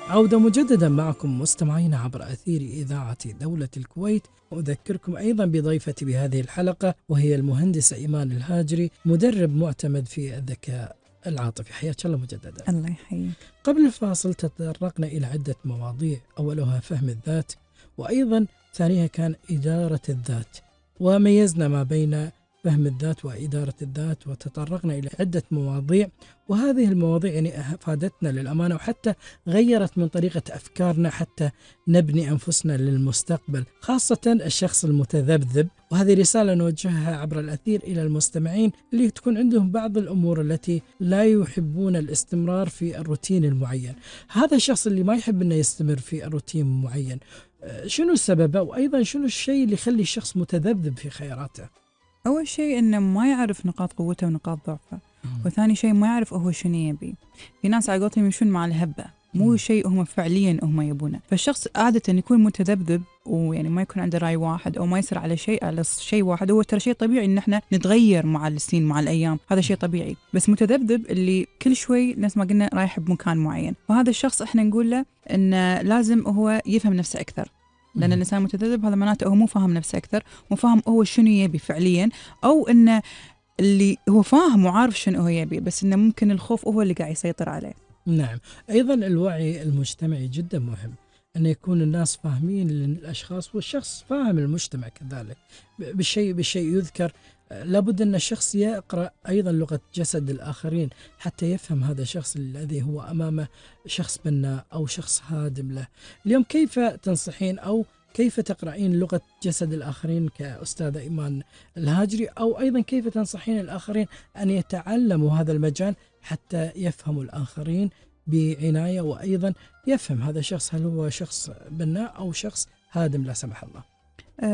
عودة مجددا معكم مستمعين عبر أثير إذاعة دولة الكويت، وأذكركم أيضا بضيفتي بهذه الحلقة وهي المهندسة إيمان الهاجري، مدرب معتمد في الذكاء العاطفي. حياك الله مجددا. الله يحييك. قبل الفاصل تطرقنا إلى عدة مواضيع، أولها فهم الذات، وأيضا ثانيها كان إدارة الذات، وميزنا ما بين فهم الذات وإدارة الذات، وتطرقنا إلى عدة مواضيع، وهذه المواضيع يعني أفادتنا للأمانة، وحتى غيرت من طريقة أفكارنا حتى نبني أنفسنا للمستقبل، خاصة الشخص المتذبذب. وهذه رسالة نوجهها عبر الأثير إلى المستمعين اللي تكون عندهم بعض الأمور التي لا يحبون الاستمرار في الروتين المعين. هذا الشخص اللي ما يحب أنه يستمر في الروتين المعين، شنو السبب؟ وأيضا شنو الشيء اللي يخلي الشخص متذبذب في خياراته؟ أول شيء إنه ما يعرف نقاط قوته ونقاط ضعفه، وثاني شيء ما يعرف هو شنو يبي. في ناس على قولتهم يمشون مع الهبة، مو شيء هم فعليا هم يبونه. فالشخص عادة يكون متذبذب، ويعني ما يكون عنده رأي واحد أو ما يسر على شيء واحد. هو ترى شيء طبيعي إن إحنا نتغير مع السنين مع الأيام، هذا شيء طبيعي. بس متذبذب اللي كل شوي نفس ما قلنا رايح بمكان معين، وهذا الشخص إحنا نقول له إنه لازم هو يفهم نفسه أكثر. لأن الإنسان متذبذب هذا معناته هو مو فاهم نفسه أكثر، مو فاهم هو شنو يبي فعليا، أو إنه اللي هو فاهم وعارف شنو هو يبي، بس إنه ممكن الخوف هو اللي قاعد يسيطر عليه. نعم، أيضا الوعي المجتمعي جدا مهم، أن يكون الناس فاهمين الأشخاص، والشخص فاهم المجتمع كذلك. بالشيء يذكر لابد أن الشخص يقرأ أيضا لغة جسد الآخرين حتى يفهم هذا الشخص الذي هو أمامه شخص بناء أو شخص هادم له. اليوم كيف تنصحين أو كيف تقرأين لغة جسد الآخرين كأستاذة إيمان الهاجري، أو أيضا كيف تنصحين الآخرين أن يتعلموا هذا المجال حتى يفهموا الآخرين بعناية، وأيضا يفهم هذا الشخص هل هو شخص بناء أو شخص هادم لا سمح الله؟